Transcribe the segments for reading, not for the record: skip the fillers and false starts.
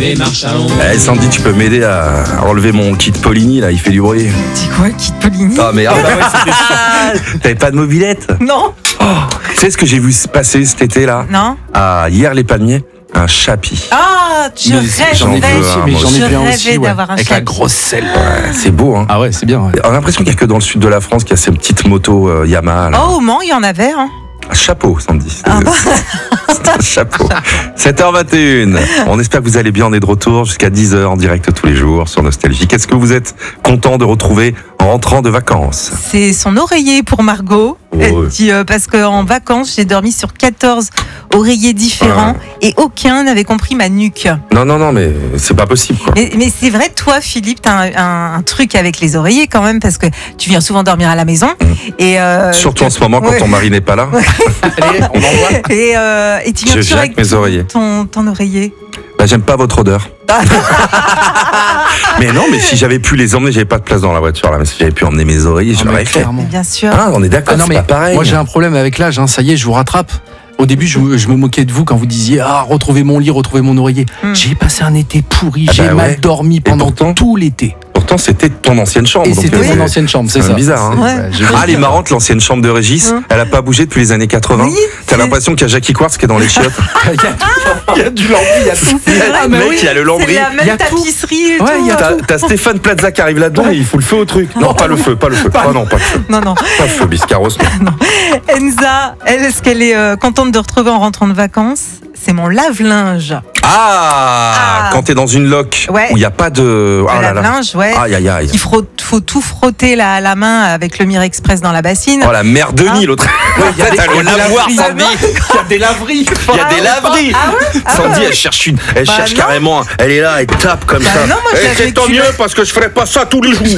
les marches à l'ombre. Sandy, tu peux m'aider à enlever mon kit Polini, là, il fait du bruit. C'est quoi, Kit Polini? Ah, mais c'était sûr. T'avais pas de mobilette? Non. Tu sais ce que j'ai vu se passer cet été, là? Non. Ah, hier, les palmiers, un chapi. Ah, j'en ai vu un, moi aussi. je vu un rêvais aussi, ouais. d'avoir un Avec chat. la grosse selle. Ouais, c'est beau, hein. Ah ouais, c'est bien. Ouais. On a l'impression qu'il n'y a que dans le sud de la France qu'il y a ces petites motos Yamaha, là. Oh, au Mans, il y en avait, hein. Chapeau, Sandy. Ah bah. Chapeau. 7h21. On espère que vous allez bien. On est de retour jusqu'à 10h en direct tous les jours sur Nostalgie. Qu'est-ce que vous êtes content de retrouver en rentrant de vacances? C'est son oreiller pour Margot. Elle Ouais. dit, parce qu'en vacances, j'ai dormi sur 14 oreillers différents et aucun n'avait compris ma nuque. Non, mais c'est pas possible, quoi. Mais c'est vrai, toi, Philippe, t'as un truc avec les oreillers quand même, parce que tu viens souvent dormir à la maison. Et, Surtout en ce moment, quand ouais. ton mari n'est pas là. Allez, on envoie. Et tu viens Je toujours jacque avec mes oreillers. ton oreiller. Bah, j'aime pas votre odeur. Mais non, mais si j'avais pu les emmener, j'avais pas de place dans la voiture là. Mais si j'avais pu emmener mes oreillers, je mais l'aurais fait. clairement. Bien sûr. Ah, on est d'accord, Ah non, c'est mais pas pareil. moi j'ai un problème avec l'âge, hein. Ça y est, je vous rattrape. Au début, je me moquais de vous quand vous disiez retrouvez mon lit, retrouvez mon oreiller. J'ai passé un été pourri, Ah j'ai bah mal ouais. dormi pendant pourtant tout l'été. Pourtant, c'était ton ancienne chambre. Et donc, c'était c'est- mon ancienne chambre, c'est c'est ça. bizarre, hein. Ouais. Ah, elle est marrante, l'ancienne chambre de Régis. Elle a pas bougé depuis les années 80. Oui, T'as c'est- l'impression qu'il y a Jackie Quartz qui est dans les chiottes. Il y a du lambris, il y a tout. Ah, Le mais mec, oui, il y a le c'est lambris. la il y même a tout. tapisserie et Ouais, tout. il y a T'as Stéphane Plaza qui arrive là-dedans et il fout le feu au truc. Non, pas le feu. Ah non, pas le feu. Non. Pas le feu, Biscarros. Enza, est-ce qu'elle est contente de retrouver en rentrant de vacances? C'est mon lave-linge. Ah, quand t'es dans une loque Ouais. où il n'y a pas de... Le Ah là là. lave-linge, ouais. Aïe, aïe, aïe. Il faut tout frotter la main avec le Mirexpress dans la bassine. Oh la mère de Denis, l'autre. T'as le lavoir, laveries. Sandy. Il y a des laveries. Il y a des laveries. Sandy, elle cherche elle cherche non. carrément. Elle est là, elle tape comme Bah ça. non, moi, je Eh, l'avais c'est tant culotte. mieux parce que je ferais pas ça tous les jours.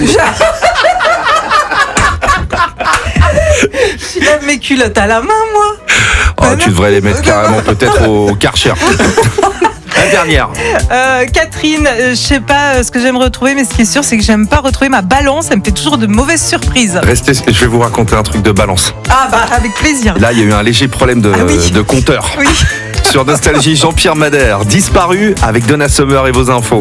Je lave mes culottes à la main, moi. Oh, tu devrais les mettre carrément peut-être au Karcher. La dernière. Catherine, je sais pas ce que j'aime retrouver, mais ce qui est sûr, c'est que j'aime pas retrouver ma balance. Elle me fait toujours de mauvaises surprises. Restez, je vais vous raconter un truc de balance. Ah bah, avec plaisir. Là, il y a eu un léger problème Ah oui. de compteur. Oui. Sur Nostalgie, Jean-Pierre Madère, disparu avec Donna Summer et vos infos.